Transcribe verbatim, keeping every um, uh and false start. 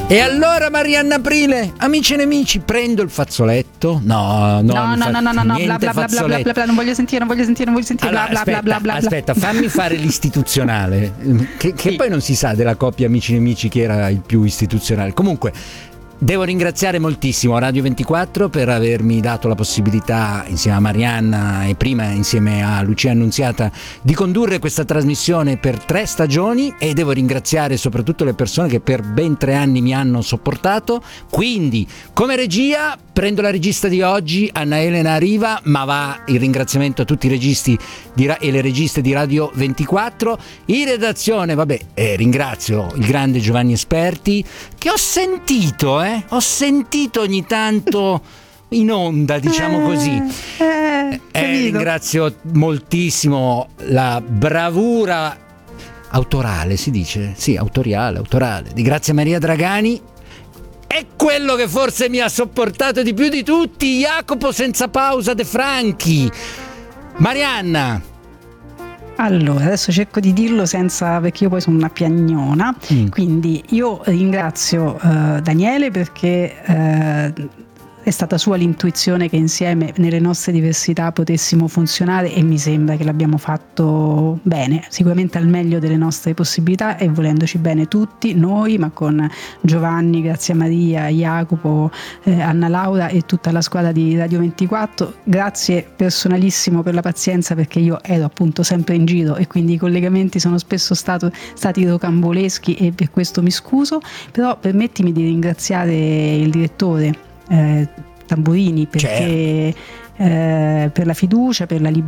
E allora Marianna Aprile, amici e nemici, prendo il fazzoletto. No, no, no, no, fa- no, no, no, no, niente bla bla bla bla bla fazzoletto. bla, non voglio sentire, non voglio sentire, non voglio sentire, Allora, bla bla aspetta, bla bla bla. aspetta, fammi fare l'istituzionale, che, che Sì. poi non si sa della coppia amici e nemici chi era il più istituzionale. Comunque, devo ringraziare moltissimo Radio ventiquattro per avermi dato la possibilità, insieme a Marianna e prima insieme a Lucia Annunziata, di condurre questa trasmissione per tre stagioni, e devo ringraziare soprattutto le persone che per ben tre anni mi hanno sopportato. Quindi, come regia, prendo la regista di oggi, Anna Elena Riva, ma va il ringraziamento a tutti i registi di Ra- e le registe di Radio ventiquattro. In redazione, vabbè, eh, ringrazio il grande Giovanni Esperti, che ho sentito, eh, ho sentito ogni tanto in onda, diciamo così. Eh, Eh, ringrazio moltissimo la bravura autorale, si dice? Sì, autoriale, autorale, di Grazia Maria Dragani. E quello che forse mi ha sopportato di più di tutti, Jacopo Senza Pausa De Franchi. Marianna. Allora, adesso cerco di dirlo senza, perché io poi sono una piagnona, Mm. quindi io ringrazio eh, Daniele perché eh, è stata sua l'intuizione che insieme nelle nostre diversità potessimo funzionare, e mi sembra che l'abbiamo fatto bene, sicuramente al meglio delle nostre possibilità e volendoci bene tutti noi, ma con Giovanni, Grazia Maria, Jacopo, eh, Anna Laura e tutta la squadra di Radio ventiquattro. Grazie personalissimo per la pazienza, perché io ero appunto sempre in giro e quindi i collegamenti sono spesso stato, stati rocamboleschi, e per questo mi scuso. Però permettimi di ringraziare il direttore eh, Tamburini, perché eh, per la fiducia, per la libertà